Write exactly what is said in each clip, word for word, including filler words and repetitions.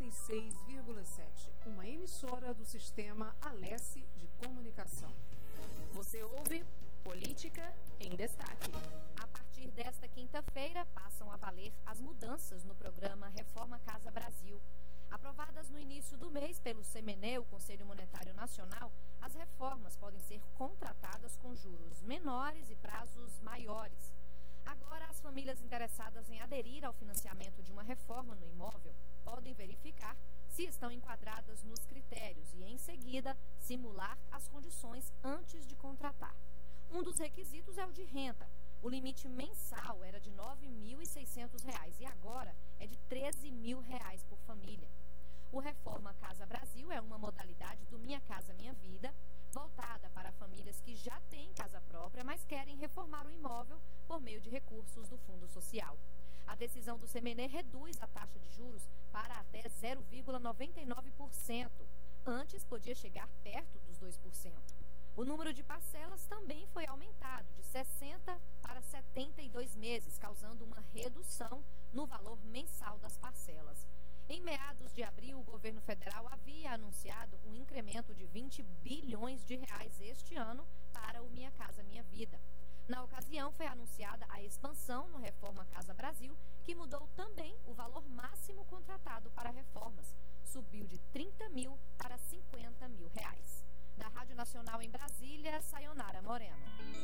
e seis vírgula sete, uma emissora do Sistema Alesse de Comunicação. Você ouve Política em Destaque. A partir desta quinta-feira, passam a valer as mudanças no programa Reforma Casa Brasil. Aprovadas no início do mês pelo C M N E, o Conselho Monetário Nacional, as reformas podem ser contratadas com juros menores e prazos maiores. Agora, as famílias interessadas em aderir ao financiamento de uma reforma no imóvel podem verificar se estão enquadradas nos critérios e, em seguida, simular as condições antes de contratar. Um dos requisitos é o de renda. O limite mensal era de nove mil e seiscentos reais e agora é de treze mil reais por família. O Reforma Casa Brasil é uma modalidade do Minha Casa Minha Vida, voltada para famílias que já têm casa própria, mas querem reformar o imóvel por meio de recursos do Fundo Social. A decisão do C M N E reduz a taxa de juros para até zero vírgula noventa e nove por cento. Antes podia chegar perto dos dois por cento. O número de parcelas também foi aumentado de sessenta para setenta e dois meses, causando uma redução no valor mensal das parcelas. Em meados de abril, o governo federal havia anunciado um incremento de vinte bilhões de reais este ano para o Minha Casa Minha Vida. Na ocasião, foi anunciada a expansão no Reforma Casa Brasil, que mudou também o valor máximo contratado para reformas. Subiu de trinta mil para cinquenta mil reais. Da Rádio Nacional em Brasília, Sayonara Moreno.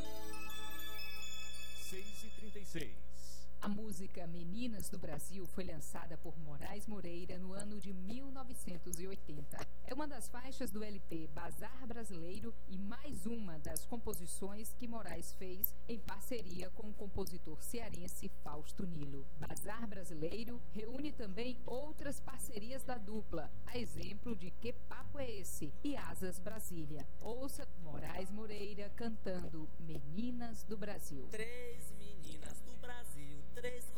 seis e trinta e seis. A música Meninas do Brasil foi lançada por Moraes Moreira no ano de mil novecentos e oitenta. É uma das faixas do L P Bazar Brasileiro e mais uma das composições que Moraes fez em parceria com o compositor cearense Fausto Nilo. Bazar Brasileiro reúne também outras parcerias da dupla, a exemplo de Que Papo é Esse e Asas Brasília. Ouça Moraes Moreira cantando Meninas do Brasil. Três meninas do Brasil, três